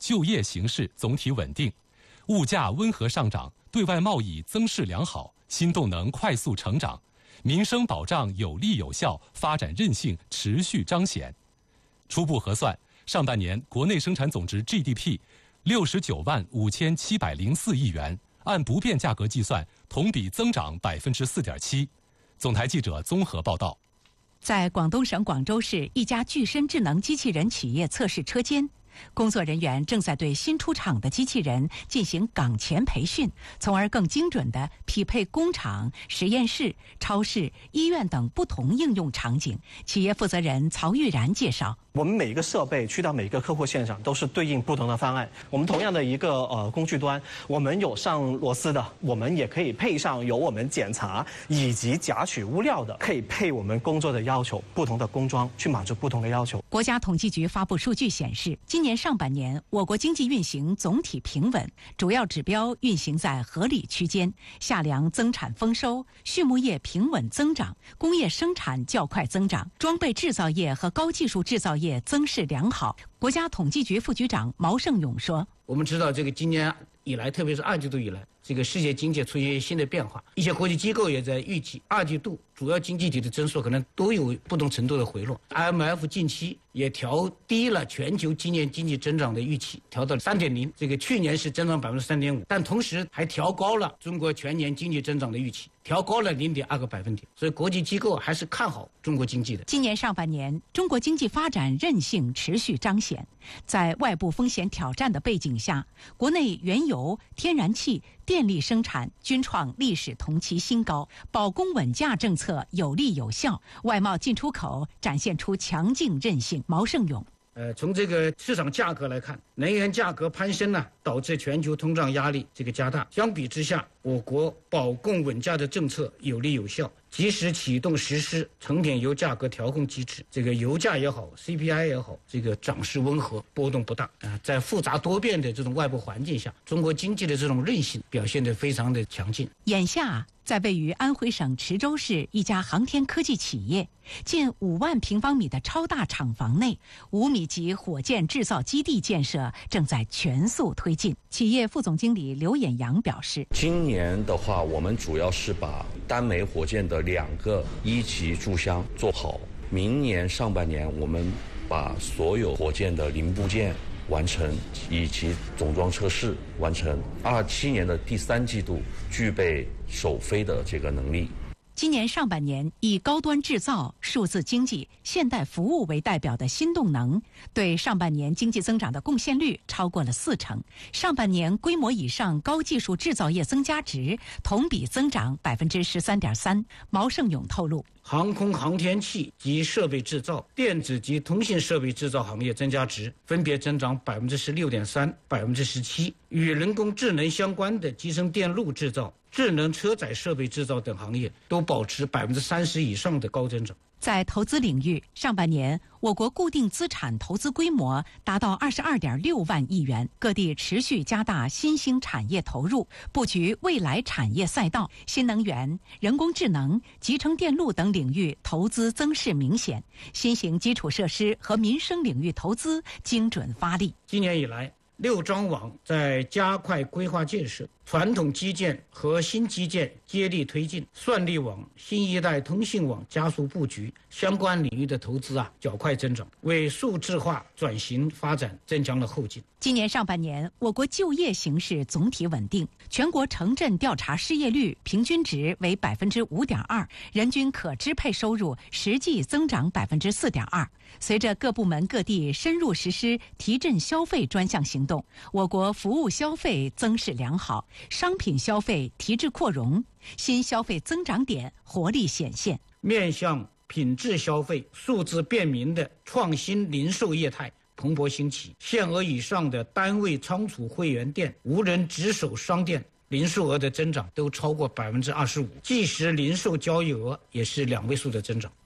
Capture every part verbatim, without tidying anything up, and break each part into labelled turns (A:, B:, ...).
A: 就业形势总体稳定，物价温和上涨，对外贸易增势良好，新动能快速成长，民生保障有力有效，发展韧性持续彰显。初步核算，上半年国内生产总值 G D P 六十九万五千七百零四亿元，按不变价格计算，同比增长百分之四点七。总台记者综合报道。
B: 在广东省广州市一家具身智能机器人企业测试车间，工作人员正在对新出厂的机器人进行岗前培训，从而更精准地匹配工厂、实验室、超市、医院等不同应用场景。企业负责人曹玉然介绍，
C: 我们每一个设备去到每个客户现场都是对应不同的方案。我们同样的一个呃工具端，我们有上螺丝的，我们也可以配上有我们检查以及夹取物料的，可以配我们工作的要求，不同的工装去满足不同的要求。
B: 国家统计局发布数据显示，今年上半年我国经济运行总体平稳，主要指标运行在合理区间，夏粮增产丰收，畜牧业平稳增长，工业生产较快增长，装备制造业和高技术制造业增势良好。国家统计局副局长毛盛勇说：“
D: 我们知道，这个今年以来，特别是二季度以来，这个世界经济出现新的变化，一些国际机构也在预计二季度主要经济体的增速可能都有不同程度的回落。I M F 近期也调低了全球今年经济增长的预期，调到三点零，这个去年是增长百分之三点五，但同时还调高了中国全年经济增长的预期，调高了零点二个百分点。所以国际机构还是看好中国经济的。
B: 今年上半年，中国经济发展韧性持续彰显。在外部风险挑战的背景下，国内原油、天然气、电力生产均创历史同期新高，保供稳价政策有力有效，外贸进出口展现出强劲韧性。毛盛勇。
D: 呃，从这个市场价格来看，能源价格攀升呢，导致全球通胀压力这个加大。相比之下，我国保供稳价的政策有力有效，及时启动实施成品油价格调控机制。这个油价也好 ，C P I 也好，这个涨势温和，波动不大啊。在复杂多变的这种外部环境下，中国经济的这种韧性表现得非常的强劲。
B: 眼下，在位于安徽省池州市一家航天科技企业近五万平方米的超大厂房内，五米级火箭制造基地建设正在全速推进。企业副总经理刘衍阳表示，
E: 今年的话，我们主要是把单枚火箭的两个一级注箱做好，明年上半年我们把所有火箭的零部件完成以及总装测试完成，二七年的第三季度具备首飞的这个能力。
B: 今年上半年，以高端制造、数字经济、现代服务为代表的新动能，对上半年经济增长的贡献率超过了四成。上半年规模以上高技术制造业增加值同比增长百分之十三点三。毛盛勇透露，
D: 航空航天器及设备制造、电子及通信设备制造行业增加值分别增长百分之十六点三、百分之十七。与人工智能相关的集成电路制造、智能车载设备制造等行业都保持百分之三十以上的高增长。
B: 在投资领域，上半年我国固定资产投资规模达到二十二点六万亿元，各地持续加大新兴产业投入，布局未来产业赛道，新能源、人工智能、集成电路等领域投资增势明显，新型基础设施和民生领域投资精准发力。
D: 今年以来，六张网在加快规划建设，传统基建和新基建接力推进，算力网、新一代通信网加速布局，相关领域的投资啊较快增长，为数字化转型发展增强了后劲。
B: 今年上半年，我国就业形势总体稳定，全国城镇调查失业率平均值为百分之五点二，人均可支配收入实际增长百分之四点二。随着各部门各地深入实施提振消费专项行动，我国服务消费增势良好，商品消费提质扩容，新消费增长点活力显现。
D: 面向品质消费、数字便民的创新零售业态蓬勃兴起，限额以上的单位仓储会员店、无人值守商店零售额的增长都超过百分之二十五，即时零售交易额也是两位数的增长。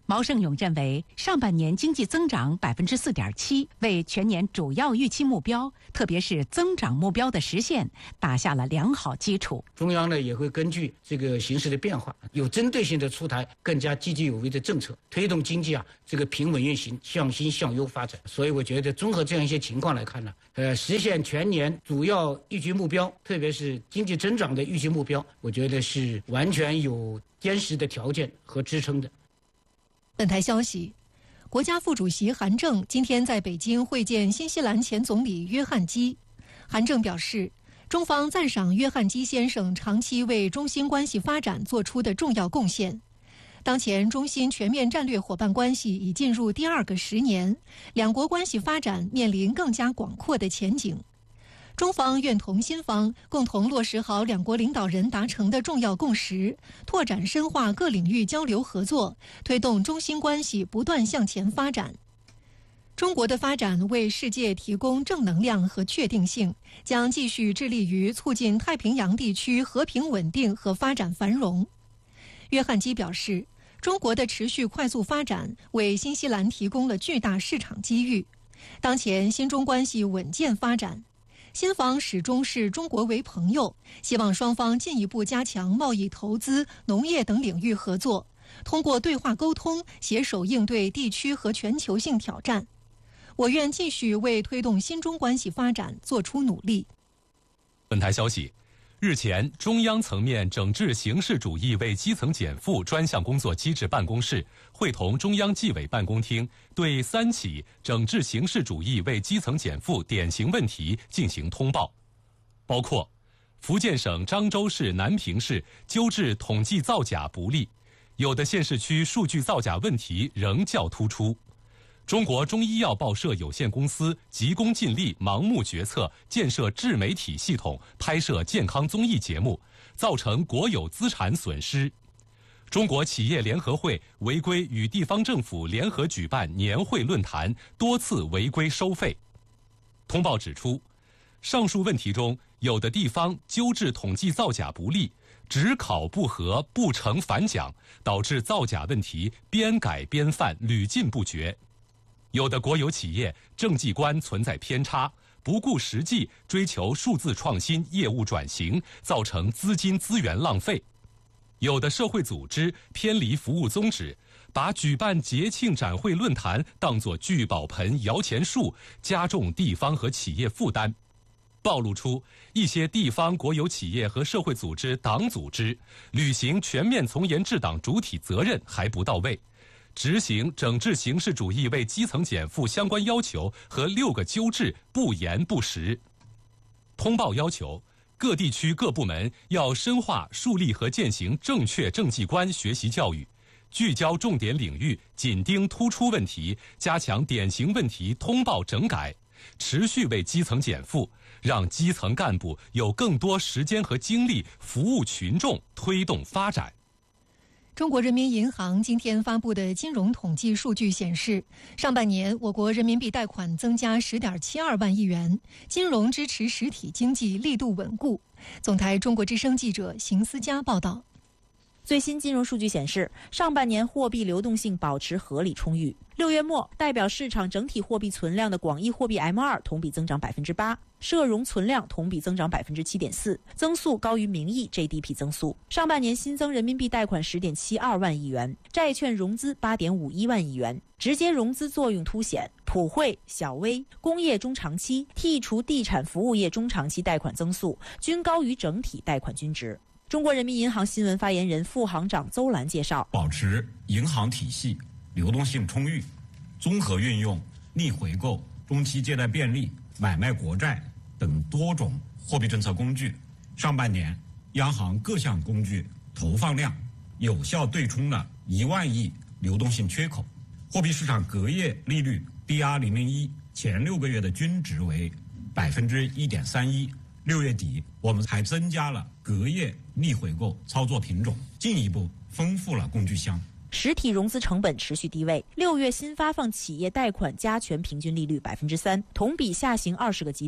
B: 毛盛勇认为，上半年经济增长百分之四点七，为全年主要预期目标，特别是增长目标的实现，打下了良好基础。
D: 中央呢也会根据这个形势的变化，有针对性的出台更加积极有为的政策，推动经济啊这个平稳运行，向新向优发展。所以我觉得综合这样一些情况来看呢，呃，实现全年主要预期目标，特别是经济增长的预期目标，我觉得是完全有坚实的条件和支撑的。
F: 本台消息，国家副主席韩正今天在北京会见新西兰前总理约翰基。韩正表示，中方赞赏约翰基先生长期为中新关系发展做出的重要贡献。当前中新全面战略伙伴关系已进入第二个十年，两国关系发展面临更加广阔的前景。中方愿同新方共同落实好两国领导人达成的重要共识，拓展深化各领域交流合作，推动中新关系不断向前发展。中国的发展为世界提供正能量和确定性，将继续致力于促进太平洋地区和平稳定和发展繁荣。约翰基表示，中国的持续快速发展为新西兰提供了巨大市场机遇。当前新中关系稳健发展，新方始终视中国为朋友，希望双方进一步加强贸易、投资、农业等领域合作，通过对话沟通，携手应对地区和全球性挑战。我愿继续为推动新中关系发展做出努力。
A: 本台消息，日前，中央层面整治形式主义为基层减负专项工作机制办公室会同中央纪委办公厅，对三起整治形式主义为基层减负典型问题进行通报，包括福建省漳州市南平市纠治统计造假不力，有的县市区数据造假问题仍较突出。中国中医药报社有限公司急功近利，盲目决策，建设自媒体系统，拍摄健康综艺节目，造成国有资产损失。中国企业联合会违规与地方政府联合举办年会论坛，多次违规收费。通报指出，上述问题中，有的地方纠治统计造假不力，只考不核，不成反奖，导致造假问题边改边犯，屡禁不绝。有的国有企业政绩观存在偏差，不顾实际追求数字创新、业务转型，造成资金资源浪费。有的社会组织偏离服务宗旨，把举办节庆展会论坛当作聚宝盆、摇钱树，加重地方和企业负担。暴露出一些地方国有企业和社会组织党组织履行全面从严治党主体责任还不到位，执行整治形式主义为基层减负相关要求和六个纠治不严不实。通报要求，各地区各部门要深化树立和践行正确政绩观学习教育，聚焦重点领域，紧盯突出问题，加强典型问题通报整改，持续为基层减负，让基层干部有更多时间和精力服务群众，推动发展。
F: 中国人民银行今天发布的金融统计数据显示，上半年我国人民币贷款增加 十点七二万亿元，金融支持实体经济力度稳固。总台中国之声记者邢思佳报道。
G: 最新金融数据显示，上半年货币流动性保持合理充裕。六月末，代表市场整体货币存量的广义货币 M 二 同比增长百分之八，社融存量同比增长百分之七点四，增速高于名义 G D P 增速。上半年新增人民币贷款十点七二万亿元，债券融资八点五一万亿元，直接融资作用凸显。普惠、小微、工业中长期剔除地产服务业中长期贷款增速均高于整体贷款均值。中国人民银行新闻发言人副行长邹兰介绍，
H: 保持银行体系流动性充裕，综合运用逆回购、中期借贷便利、买卖国债等多种货币政策工具。上半年，央行各项工具投放量有效对冲了一万亿流动性缺口。货币市场隔夜利率 D R 零零一 前六个月的均值为百分之一点三一。六月底，我们还增加了隔夜逆回购操作品种，进一步丰富了工具箱。
G: 实体融资成本持续低位，六月新发放企业贷款加权平均利率百分之三，同比下行二十个基点。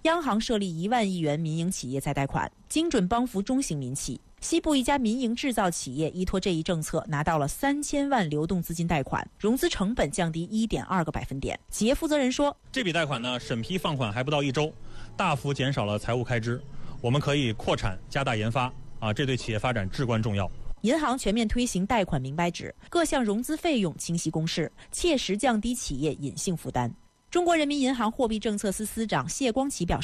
G: 央行设立一万亿元民营企业再贷款，精准帮扶中型民企。西部一家民营制造企业依托这一政策，拿到了三千万流动资金贷款，融资成本降低一点二个百分点。企业负责人说，
I: 这笔贷款呢，审批放款还不到一周，大幅减少了财务开支，我们可以扩产加大研发啊，这对企业发展至关重要。
G: 银行全面推行贷款明白纸，各项融资费用清晰公示，切实降低企业隐性负担。中国人民银行货币政策司司长谢光启表示，